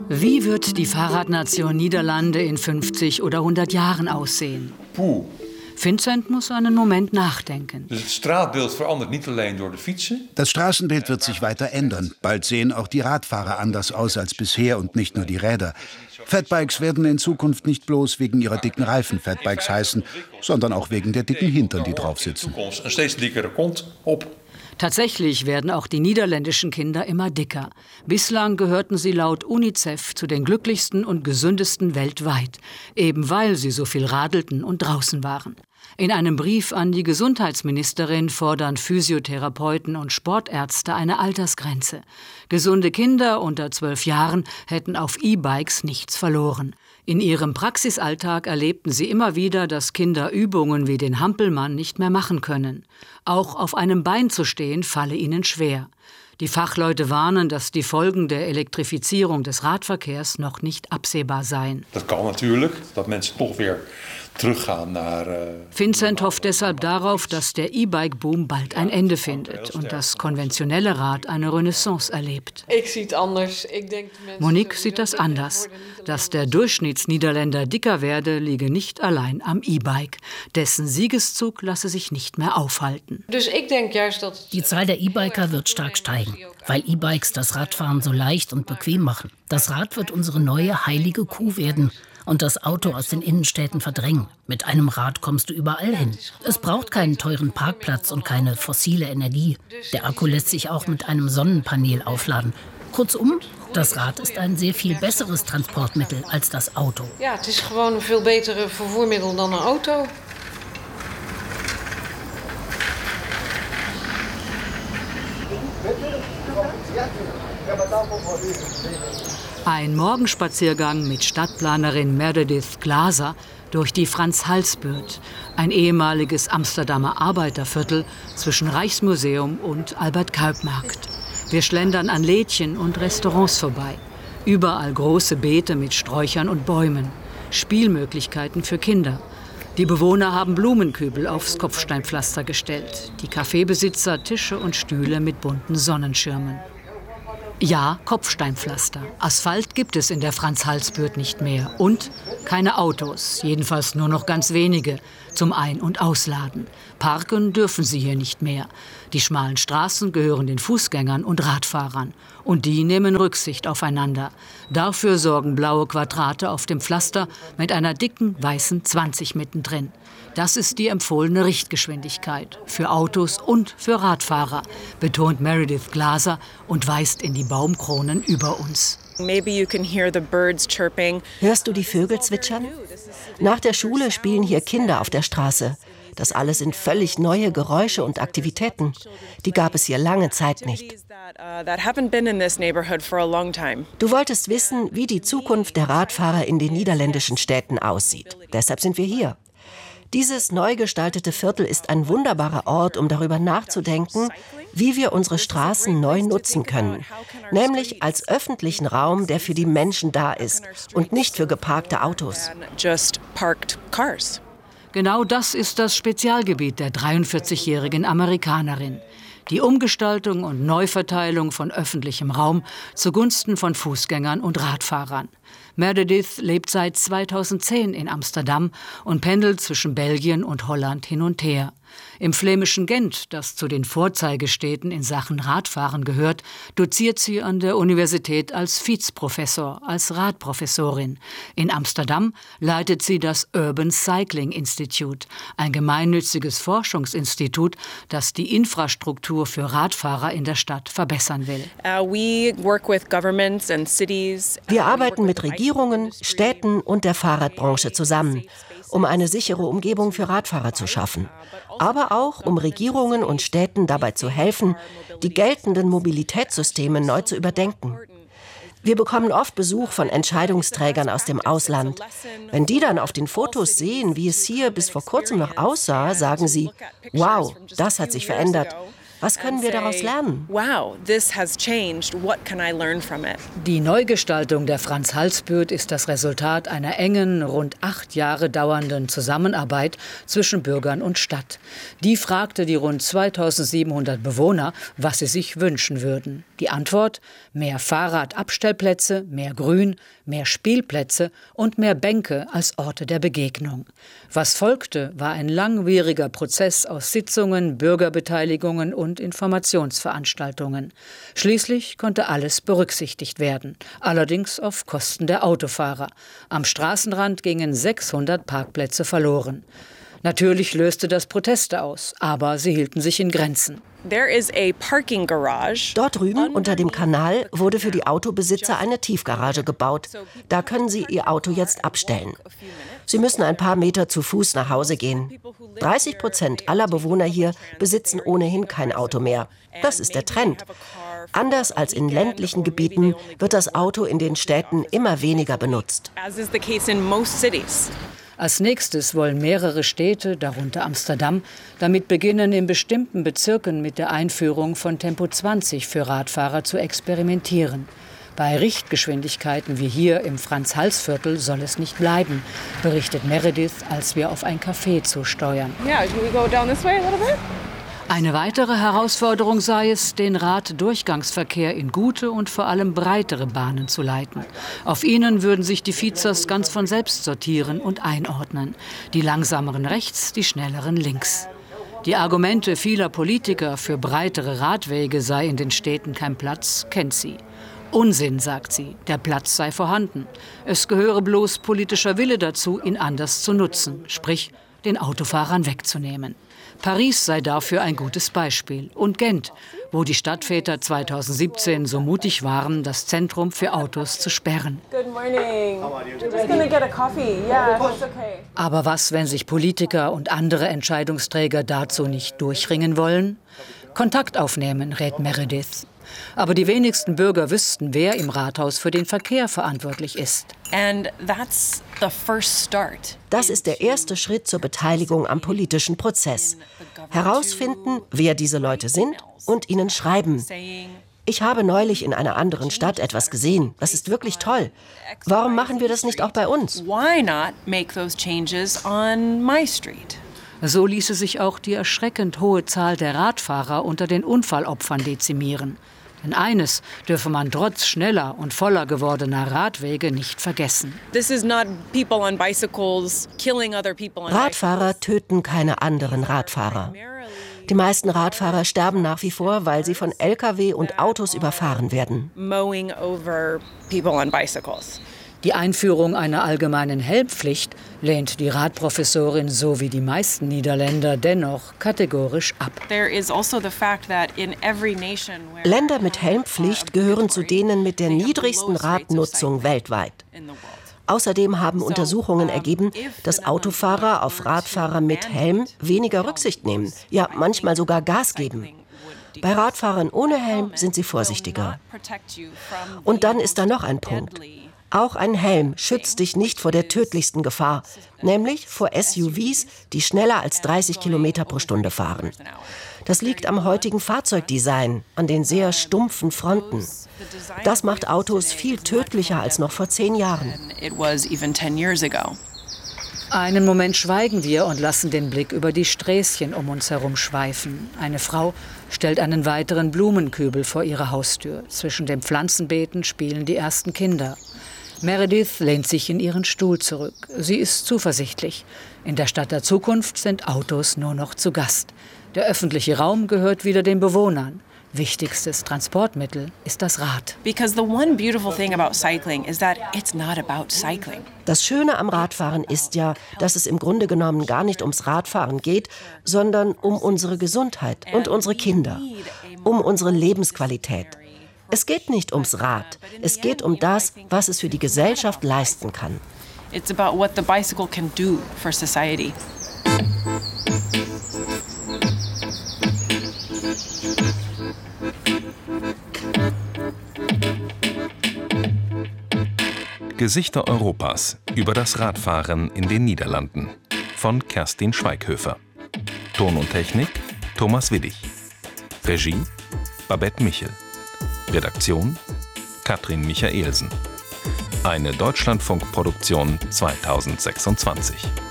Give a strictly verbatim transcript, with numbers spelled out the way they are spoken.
Wie wird die Fahrradnation Niederlande in fünfzig oder hundert Jahren aussehen? Puh. Vincent muss einen Moment nachdenken. Das Straatbeeld verandert nicht alleen door de fietsen. Das Straßenbild wird sich weiter ändern. Bald sehen auch die Radfahrer anders aus als bisher und nicht nur die Räder. Fatbikes werden in Zukunft nicht bloß wegen ihrer dicken Reifen Fatbikes heißen, sondern auch wegen der dicken Hintern, die drauf sitzen. Een steeds dikkere kont op. Tatsächlich werden auch die niederländischen Kinder immer dicker. Bislang gehörten sie laut UNICEF zu den glücklichsten und gesündesten weltweit, eben weil sie so viel radelten und draußen waren. In einem Brief an die Gesundheitsministerin fordern Physiotherapeuten und Sportärzte eine Altersgrenze. Gesunde Kinder unter zwölf Jahren hätten auf E-Bikes nichts verloren. In ihrem Praxisalltag erlebten sie immer wieder, dass Kinder Übungen wie den Hampelmann nicht mehr machen können. Auch auf einem Bein zu stehen, falle ihnen schwer. Die Fachleute warnen, dass die Folgen der Elektrifizierung des Radverkehrs noch nicht absehbar seien. Das kann natürlich, dass Menschen doch wieder teruggaan naar. Vincent hofft deshalb darauf, dass der E-Bike-Boom bald ein Ende findet und das konventionelle Rad eine Renaissance erlebt. Monique sieht das anders. Dass der Durchschnittsniederländer dicker werde, liege nicht allein am E-Bike. Dessen Siegeszug lasse sich nicht mehr aufhalten. Die Zahl der E-Biker wird stark steigen, weil E-Bikes das Radfahren so leicht und bequem machen. Das Rad wird unsere neue heilige Kuh werden und das Auto aus den Innenstädten verdrängen. Mit einem Rad kommst du überall hin. Es braucht keinen teuren Parkplatz und keine fossile Energie. Der Akku lässt sich auch mit einem Sonnenpanel aufladen. Kurzum, das Rad ist ein sehr viel besseres Transportmittel als das Auto. Ja, het is gewoon een veel betere vervoermiddel dan een auto. Ein Morgenspaziergang mit Stadtplanerin Meredith Glaser durch die Frans-Hals-Buurt, ein ehemaliges Amsterdamer Arbeiterviertel zwischen Rijksmuseum und Albert-Kuip-Markt. Wir schlendern an Lädchen und Restaurants vorbei. Überall große Beete mit Sträuchern und Bäumen. Spielmöglichkeiten für Kinder. Die Bewohner haben Blumenkübel aufs Kopfsteinpflaster gestellt. Die Kaffeebesitzer Tische und Stühle mit bunten Sonnenschirmen. Ja, Kopfsteinpflaster. Asphalt gibt es in der Frans-Hals-Buurt nicht mehr. Und keine Autos, jedenfalls nur noch ganz wenige, zum Ein- und Ausladen. Parken dürfen sie hier nicht mehr. Die schmalen Straßen gehören den Fußgängern und Radfahrern. Und die nehmen Rücksicht aufeinander. Dafür sorgen blaue Quadrate auf dem Pflaster mit einer dicken weißen zwanzig mittendrin. Das ist die empfohlene Richtgeschwindigkeit für Autos und für Radfahrer, betont Meredith Glaser und weist in die Baumkronen über uns. Hörst du die Vögel zwitschern? Nach der Schule spielen hier Kinder auf der Straße. Das alles sind völlig neue Geräusche und Aktivitäten. Die gab es hier lange Zeit nicht. Du wolltest wissen, wie die Zukunft der Radfahrer in den niederländischen Städten aussieht. Deshalb sind wir hier. Dieses neu gestaltete Viertel ist ein wunderbarer Ort, um darüber nachzudenken, wie wir unsere Straßen neu nutzen können. Nämlich als öffentlichen Raum, der für die Menschen da ist und nicht für geparkte Autos. Genau das ist das Spezialgebiet der dreiundvierzigjährigen Amerikanerin. Die Umgestaltung und Neuverteilung von öffentlichem Raum zugunsten von Fußgängern und Radfahrern. Meredith lebt seit zweitausendzehn in Amsterdam und pendelt zwischen Belgien und Holland hin und her. Im flämischen Gent, das zu den Vorzeigestädten in Sachen Radfahren gehört, doziert sie an der Universität als Fietsprofessor, als Radprofessorin. In Amsterdam leitet sie das Urban Cycling Institute, ein gemeinnütziges Forschungsinstitut, das die Infrastruktur für Radfahrer in der Stadt verbessern will. Wir arbeiten mit Regierungen, Städten und der Fahrradbranche zusammen, um eine sichere Umgebung für Radfahrer zu schaffen. Aber auch, um Regierungen und Städten dabei zu helfen, die geltenden Mobilitätssysteme neu zu überdenken. Wir bekommen oft Besuch von Entscheidungsträgern aus dem Ausland. Wenn die dann auf den Fotos sehen, wie es hier bis vor kurzem noch aussah, sagen sie, wow, das hat sich verändert. Was können wir daraus lernen? Wow, this has changed. What can I learn from it? Die Neugestaltung der Frans-Hals-Buurt ist das Resultat einer engen, rund acht Jahre dauernden Zusammenarbeit zwischen Bürgern und Stadt. Die fragte die rund zweitausendsiebenhundert Bewohner, was sie sich wünschen würden. Die Antwort: mehr Fahrradabstellplätze, mehr Grün, mehr Spielplätze und mehr Bänke als Orte der Begegnung. Was folgte, war ein langwieriger Prozess aus Sitzungen, Bürgerbeteiligungen und Informationsveranstaltungen. Schließlich konnte alles berücksichtigt werden, allerdings auf Kosten der Autofahrer. Am Straßenrand gingen sechshundert Parkplätze verloren. Natürlich löste das Proteste aus, aber sie hielten sich in Grenzen. There is a parking garage. Dort drüben unter dem Kanal wurde für die Autobesitzer eine Tiefgarage gebaut. Da können sie ihr Auto jetzt abstellen. Sie müssen ein paar Meter zu Fuß nach Hause gehen. dreißig Prozent aller Bewohner hier besitzen ohnehin kein Auto mehr. Das ist der Trend. Anders als in ländlichen Gebieten wird das Auto in den Städten immer weniger benutzt. As is the case in most cities. Als nächstes wollen mehrere Städte, darunter Amsterdam, damit beginnen, in bestimmten Bezirken mit der Einführung von Tempo zwanzig für Radfahrer zu experimentieren. Bei Richtgeschwindigkeiten wie hier im Frans-Hals-Viertel soll es nicht bleiben, berichtet Meredith, als wir auf ein Café zusteuern. Yeah, can we go down this way a little bit? Eine weitere Herausforderung sei es, den Raddurchgangsverkehr in gute und vor allem breitere Bahnen zu leiten. Auf ihnen würden sich die Vizers ganz von selbst sortieren und einordnen. Die langsameren rechts, die schnelleren links. Die Argumente vieler Politiker für breitere Radwege sei in den Städten kein Platz, kennt sie. Unsinn, sagt sie, der Platz sei vorhanden. Es gehöre bloß politischer Wille dazu, ihn anders zu nutzen, sprich den Autofahrern wegzunehmen. Paris sei dafür ein gutes Beispiel. Und Gent, wo die Stadtväter zweitausendsiebzehn so mutig waren, das Zentrum für Autos zu sperren. Good morning. We're just gonna get a coffee. Yeah, that's okay. Aber was, wenn sich Politiker und andere Entscheidungsträger dazu nicht durchringen wollen? Kontakt aufnehmen, rät Meredith. Aber die wenigsten Bürger wüssten, wer im Rathaus für den Verkehr verantwortlich ist. And that's the first start. Das ist der erste Schritt zur Beteiligung am politischen Prozess. Herausfinden, wer diese Leute sind und ihnen schreiben. Ich habe neulich in einer anderen Stadt etwas gesehen. Das ist wirklich toll. Warum machen wir das nicht auch bei uns? Why not make those changes on my street? So ließe sich auch die erschreckend hohe Zahl der Radfahrer unter den Unfallopfern dezimieren. Denn eines dürfe man trotz schneller und voller gewordener Radwege nicht vergessen. This is not people on bicycles killing other people on Radfahrer töten keine anderen Radfahrer. Die meisten Radfahrer sterben nach wie vor, weil sie von L K W und Autos überfahren werden. mowing over people on bicycles. Die Einführung einer allgemeinen Helmpflicht lehnt die Radprofessorin so wie die meisten Niederländer dennoch kategorisch ab. There is also the fact that in every nation where Länder mit Helmpflicht gehören zu denen mit der niedrigsten Radnutzung weltweit. Außerdem haben Untersuchungen ergeben, dass Autofahrer auf Radfahrer mit Helm weniger Rücksicht nehmen, ja manchmal sogar Gas geben. Bei Radfahrern ohne Helm sind sie vorsichtiger. Und dann ist da noch ein Punkt. Auch ein Helm schützt dich nicht vor der tödlichsten Gefahr, nämlich vor S U Vs, die schneller als dreißig Kilometer pro Stunde fahren. Das liegt am heutigen Fahrzeugdesign, an den sehr stumpfen Fronten. Das macht Autos viel tödlicher als noch vor zehn Jahren. Einen Moment schweigen wir und lassen den Blick über die Sträßchen um uns herum schweifen. Eine Frau stellt einen weiteren Blumenkübel vor ihre Haustür. Zwischen den Pflanzenbeeten spielen die ersten Kinder. Meredith lehnt sich in ihren Stuhl zurück. Sie ist zuversichtlich. In der Stadt der Zukunft sind Autos nur noch zu Gast. Der öffentliche Raum gehört wieder den Bewohnern. Wichtigstes Transportmittel ist das Rad. Because the one beautiful thing about cycling is that it's not about cycling. Das Schöne am Radfahren ist ja, dass es im Grunde genommen gar nicht ums Radfahren geht, sondern um unsere Gesundheit und unsere Kinder, um unsere Lebensqualität. Es geht nicht ums Rad, es geht um das, was es für die Gesellschaft leisten kann. It's about what the bicycle can do for society. Gesichter Europas über das Radfahren in den Niederlanden von Kerstin Schweighöfer. Ton und Technik Thomas Willig. Regie Babette Michel. Redaktion Katrin Michaelsen. Eine Deutschlandfunk-Produktion zweitausendsechsundzwanzig.